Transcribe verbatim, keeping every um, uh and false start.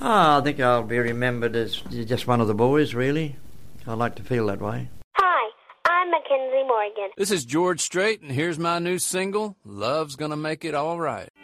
Oh, I think I'll be remembered as just one of the boys, really. I like to feel that way. Hi, I'm Mackenzie Morgan. This is George Strait, and here's my new single, Love's Gonna Make It All Right.